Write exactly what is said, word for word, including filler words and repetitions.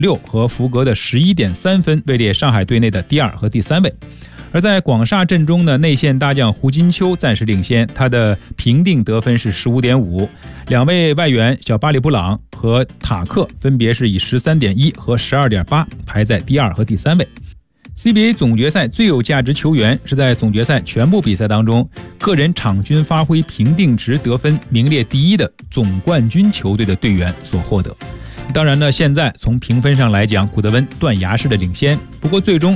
六和福格的 十一点三 分位列上海队内的第二和第三位。而在广厦阵中呢，内线大将胡金秋暂时领先，他的评定得分是 十五点五， 两位外援小巴里布朗和塔克分别是以 十三点一 和 十二点八 排在第二和第三位。C B A 总决赛最有价值球员是在总决赛全部比赛当中个人场均发挥评定值得分名列第一的总冠军球队的队员所获得。当然呢，现在从评分上来讲，古德温断崖式的领先，不过最终